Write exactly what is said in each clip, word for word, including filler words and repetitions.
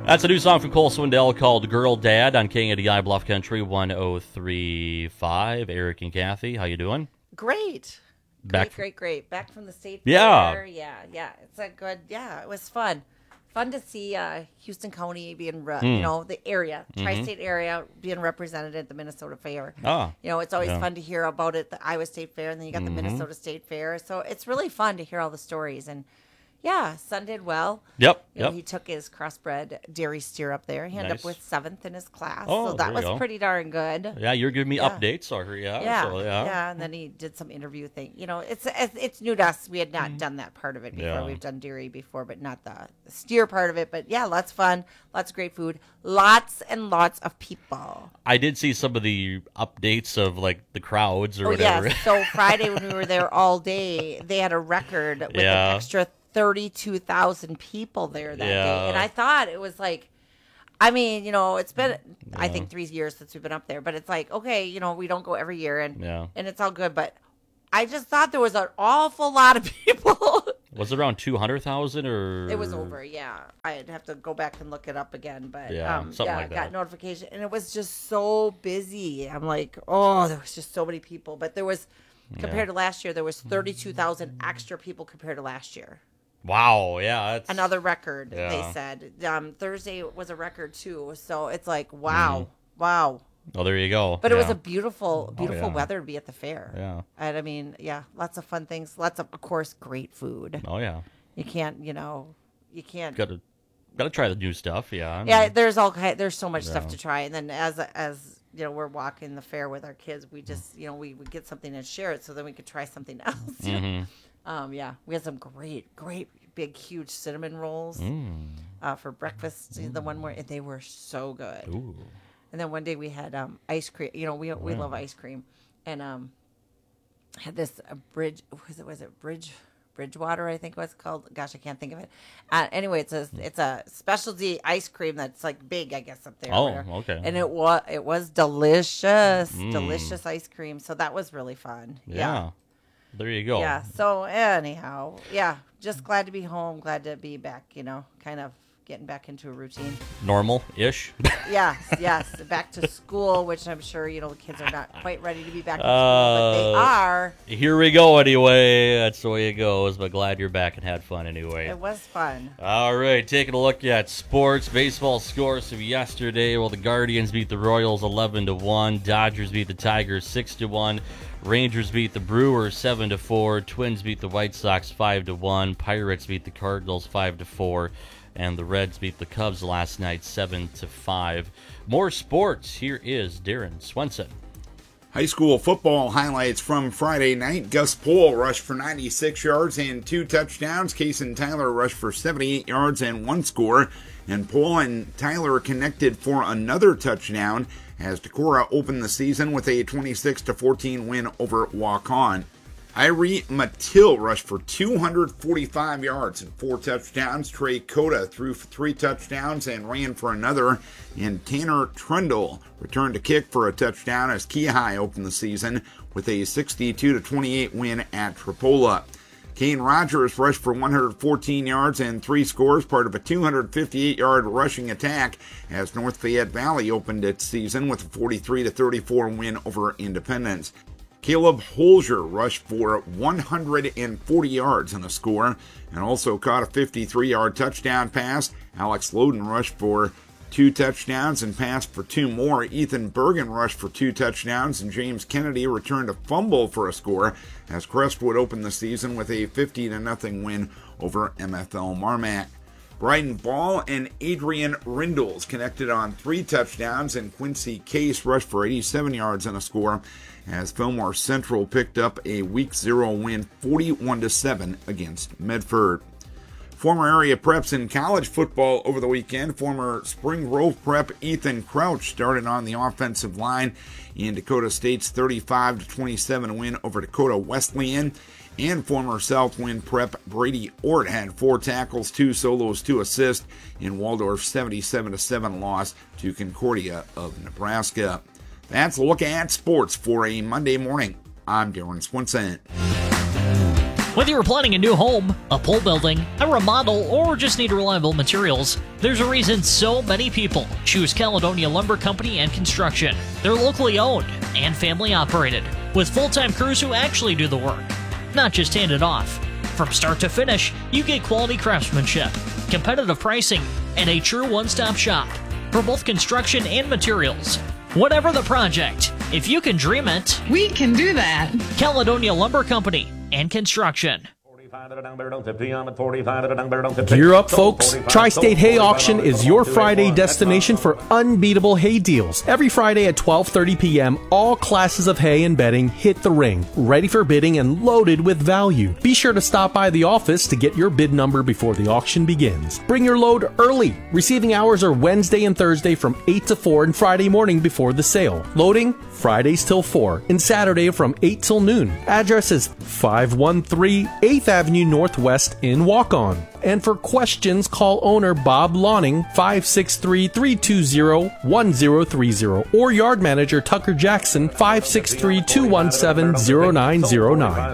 That's a new song from Cole Swindell called Girl Dad on K N D I Bluff Country one oh three point five. Eric and Kathy, how you doing? Great. Back great, great, great. Back from the state Yeah. fair. Yeah, yeah. It's a good, yeah, it was fun. Fun to see uh, Houston County being, re- Mm. you know, the area, tri-state area being represented at the Minnesota Fair. Ah, You know, it's always yeah. fun to hear about it, the Iowa State Fair, and then you got the Minnesota State Fair. So it's really fun to hear all the stories. And yeah, son did well. Yep, You know, yep. he took his crossbred dairy steer up there. He ended Nice. up with seventh in his class. Oh, so there that you was go. pretty darn good. Yeah, you're giving me Yeah. updates, so I heard, yeah. Yeah, so, yeah. yeah, and then he did some interview thing. You know, it's it's, it's new to us. We had not done that part of it before. Yeah. We've done dairy before, but not the, the steer part of it. But yeah, lots of fun, lots of great food, lots and lots of people. I did see some of the updates of, like, the crowds or Oh whatever. yes. So Friday when we were there all day, they had a record with Yeah. an extra thirty-two thousand people there that Yeah. day, and I thought it was like. I mean, you know, it's been, I Yeah. think, three years since we've been up there, but it's like, okay, you know, we don't go every year, and Yeah. and it's all good, but I just thought there was an awful lot of people. Was it around two hundred thousand or? It was over, yeah. I'd have to go back and look it up again, but Yeah, um, something yeah, like I got that. notification, and it was just so busy. I'm like, oh, there was just so many people, but there was, compared to last year, there was thirty-two thousand extra people compared to last year. Wow, yeah. That's, Another record, Yeah. they said. Um, Thursday was a record, too, so it's like, wow, wow. Oh, there you go. But it was Yeah. a beautiful, beautiful yeah. weather to be at the fair. Yeah. And I mean, yeah, lots of fun things. Lots of, of course, great food. Oh, yeah. You can't, you know, you can't. Got to got to try the new stuff, yeah. I Yeah, mean, there's all ki- there's so much stuff Yeah. to try. And then as as you know, we're walking the fair with our kids. We just, you know, we would get something and share it, so then we could try something else. you know? mhm. Um, yeah, we had some great, great, big, huge cinnamon rolls Mm. uh, for breakfast. The one where they were so good. Ooh. And then one day we had um, ice cream. You know, we we love ice cream, and um, had this uh, bridge. Was it was it bridge Bridgewater? I think it was called. Gosh, I can't think of it. Uh, anyway, it's a it's a specialty ice cream that's like big, I guess, up there. or Oh, whatever. okay. And it was it was delicious, Mm. delicious ice cream. So that was really fun. Yeah. There you go. Yeah. So anyhow, yeah, just glad to be home. Glad to be back. You know, kind of getting back into a routine. Normal-ish. Yes, yes. Back to school, which I'm sure, you know, the kids are not quite ready to be back to school, but they Uh, are. Here we go anyway. That's the way it goes, but glad you're back and had fun anyway. It was fun. All right, taking a look at sports baseball scores of yesterday. Well, the Guardians beat the Royals eleven to one, Dodgers beat the Tigers six to one, Rangers beat the Brewers seven to four, Twins beat the White Sox five to one, Pirates beat the Cardinals five to four, and the Reds beat the Cubs last night seven to five. More sports. Here is Darren Swenson. High school football highlights from Friday night. Gus Pohl rushed for ninety-six yards and two touchdowns. Cason Tyler rushed for seventy-eight yards and one score. And Pohl and Tyler connected for another touchdown as Decorah opened the season with a twenty-six to fourteen win over Waukon. Irie Mattil rushed for two hundred forty-five yards and four touchdowns. Trey Cota threw for three touchdowns and ran for another. And Tanner Trundle returned to kick for a touchdown as Keyhi opened the season with a sixty-two to twenty-eight win at Tripola. Kane Rogers rushed for one hundred fourteen yards and three scores, part of a two hundred fifty-eight yard rushing attack as North Fayette Valley opened its season with a forty-three to thirty-four win over Independence. Caleb Holzer rushed for one hundred forty yards and a score and also caught a fifty-three yard touchdown pass. Alex Loden rushed for two touchdowns and passed for two more. Ethan Bergen rushed for two touchdowns, and James Kennedy returned a fumble for a score as Crestwood opened the season with a fifty to nothing win over M F L Marmac. Bryden Ball and Adrian Rindles connected on three touchdowns, and Quincy Case rushed for eighty-seven yards and a score as Fillmore Central picked up a week zero win forty-one to seven against Medford. Former area preps in college football over the weekend. Former Spring Grove prep Ethan Crouch started on the offensive line in Dakota State's thirty-five to twenty-seven win over Dakota Wesleyan. And former Southwind prep Brady Ort had four tackles, two solos, two assists in Waldorf's seventy-seven to seven loss to Concordia of Nebraska. That's a look at sports for a Monday morning. I'm Darren Swenson. Whether you're planning a new home, a pole building, a remodel, or just need reliable materials, there's a reason so many people choose Caledonia Lumber Company and Construction. They're locally owned and family operated, with full-time crews who actually do the work, not just hand it off. From start to finish, you get quality craftsmanship, competitive pricing, and a true one-stop shop for both construction and materials. Whatever the project, if you can dream it, we can do that. Caledonia Lumber Company and Construction. Gear up, folks. Tri-State Hay Auction is your Friday destination for unbeatable hay deals. Every Friday at twelve thirty p.m., all classes of hay and bedding hit the ring, ready for bidding and loaded with value. Be sure to stop by the office to get your bid number before the auction begins. Bring your load early. Receiving hours are Wednesday and Thursday from eight to four and Friday morning before the sale. Loading, Fridays till four and Saturday from eight till noon. Address is five one three eighth Avenue Northwest in Waukon. And for questions, call owner Bob Lawning, five six three, three two zero, one zero three zero, or yard manager Tucker Jackson, five six three, two one seven, zero nine zero nine.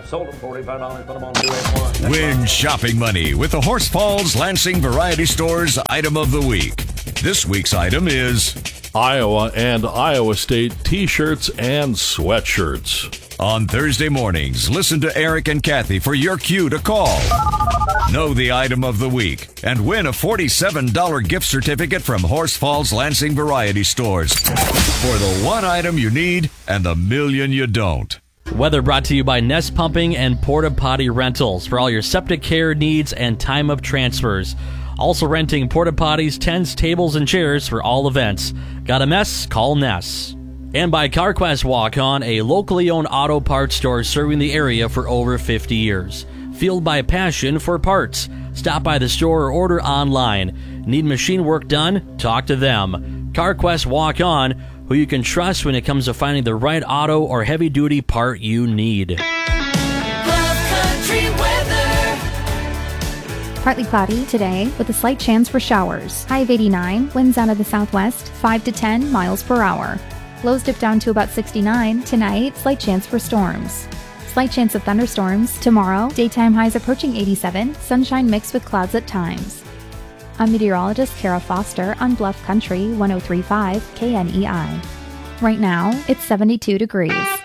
Win shopping money with the Horse Falls Lansing Variety Store's Item of the Week. This week's item is Iowa and Iowa State t-shirts and sweatshirts. On Thursday mornings, listen to Eric and Kathy for your cue to call. Know the item of the week and win a forty-seven dollars gift certificate from Horse Falls Lansing Variety Stores for the one item you need and the million you don't. Weather brought to you by Nest Pumping and Porta Potty Rentals for all your septic care needs and time of transfers. Also renting porta potties, tents, tables, and chairs for all events. Got a mess? Call Ness. And by CarQuest Walk-On, a locally owned auto parts store serving the area for over fifty years. Fueled by passion for parts. Stop by the store or order online. Need machine work done? Talk to them. CarQuest Walk-On, who you can trust when it comes to finding the right auto or heavy-duty part you need. Partly cloudy today with a slight chance for showers. High of eighty-nine, winds out of the southwest, five to ten miles per hour. Lows dip down to about sixty-nine. Tonight, slight chance for storms. Slight chance of thunderstorms. Tomorrow, daytime highs approaching eighty-seven, sunshine mixed with clouds at times. I'm meteorologist Kara Foster on Bluff Country one oh three point five K N E I. Right now, it's seventy-two degrees.